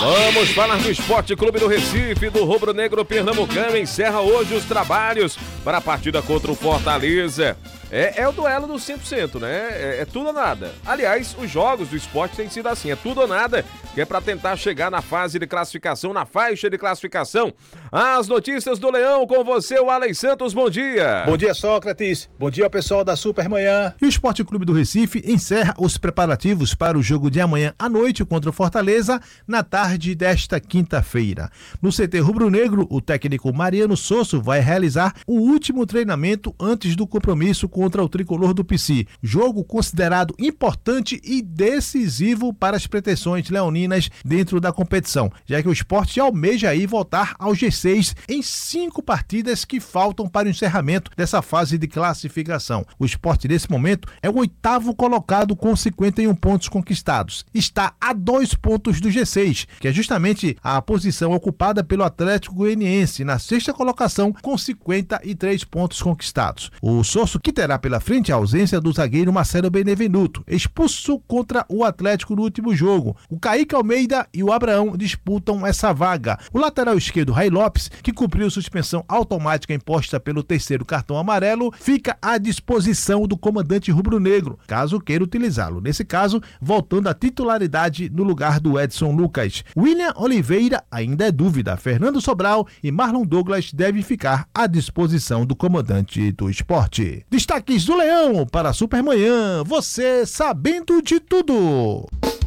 Vamos falar do Esporte Clube do Recife, do Rubro Negro Pernambucano. Encerra hoje os trabalhos para a partida contra o Fortaleza. É o duelo do 100%, né? É tudo ou nada. Aliás, os jogos do esporte têm sido assim, é tudo ou nada, que é para tentar chegar na fase de classificação, na faixa de classificação. As notícias do Leão com você, o Alex Santos, bom dia. Bom dia, Sócrates. Bom dia ao pessoal da Supermanhã. E o Esporte Clube do Recife encerra os preparativos para o jogo de amanhã à noite contra o Fortaleza, na tarde desta quinta-feira. No CT Rubro Negro, o técnico Mariano Sosso vai realizar o último treinamento antes do compromisso contra o tricolor do PC. Jogo considerado importante e decisivo para as pretensões leoninas dentro da competição, já que o Sport almeja aí voltar ao G6 em 5 partidas que faltam para o encerramento dessa fase de classificação. O Sport, nesse momento, é o 8º colocado com 51 pontos conquistados. Está a 2 pontos do G6, que é justamente a posição ocupada pelo Atlético Goianiense, na 6ª colocação com 53 pontos conquistados. O Sosso, que terá pela frente a ausência do zagueiro Marcelo Benevenuto, expulso contra o Atlético no último jogo. O Kaique Almeida e o Abraão disputam essa vaga. O lateral esquerdo, Ray Lopes, que cumpriu suspensão automática imposta pelo 3º cartão amarelo, fica à disposição do comandante rubro-negro, caso queira utilizá-lo. Nesse caso, voltando à titularidade no lugar do Edson Lucas. William Oliveira ainda é dúvida. Fernando Sobral e Marlon Douglas devem ficar à disposição do comandante do esporte. Destaques do Leão para a Supermanhã, você sabendo de tudo.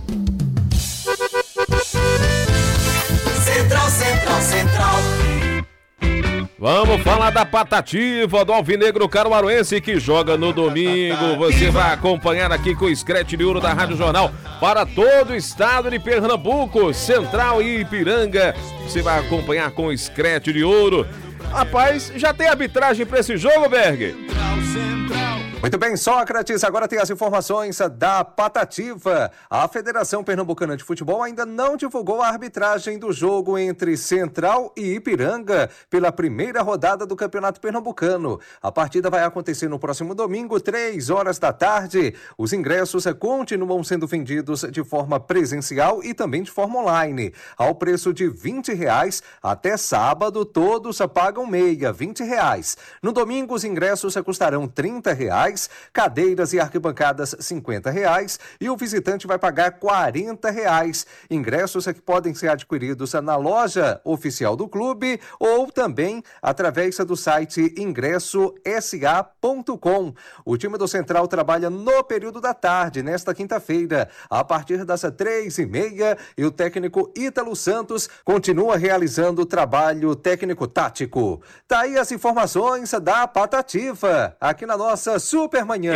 Central. Vamos falar da Patativa, do Alvinegro Caruaruense, que joga no domingo. Você vai acompanhar aqui com o Scratch de Ouro da Rádio Jornal para todo o estado de Pernambuco, Central e Ipiranga. Você vai acompanhar com o Scratch de Ouro. Rapaz, já tem arbitragem para esse jogo, Berg? Muito bem, Sócrates, agora tem as informações da Patativa. A Federação Pernambucana de Futebol ainda não divulgou a arbitragem do jogo entre Central e Ipiranga pela primeira rodada do Campeonato Pernambucano. A partida vai acontecer no próximo domingo, 3 horas da tarde. Os ingressos continuam sendo vendidos de forma presencial e também de forma online, ao preço de R$20. Até sábado, todos pagam meia, R$20. No domingo, os ingressos custarão R$30, cadeiras e arquibancadas R$50 e o visitante vai pagar R$40. Ingressos que podem ser adquiridos na loja oficial do clube ou também através do site ingressosa.com. O time do Central trabalha no período da tarde, nesta quinta-feira, a partir das 3h30, e o técnico Ítalo Santos continua realizando o trabalho técnico-tático. Tá aí as informações da Patativa, aqui na nossa Supermanhã.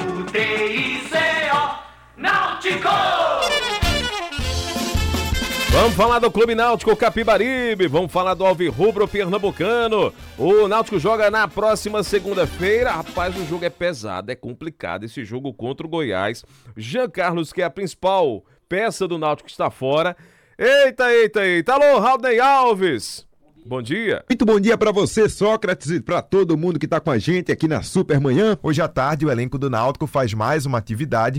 Náutico! Vamos falar do Clube Náutico Capibaribe, vamos falar do Alvirrubro Pernambucano. O Náutico joga na próxima segunda-feira. Rapaz, o jogo é pesado, é complicado esse jogo contra o Goiás. Jean Carlos, que é a principal peça do Náutico, está fora. Eita. Alô, Raudney Alves. Bom dia. Muito bom dia para você, Sócrates, e para todo mundo que tá com a gente aqui na Supermanhã. Hoje à tarde, o elenco do Náutico faz mais uma atividade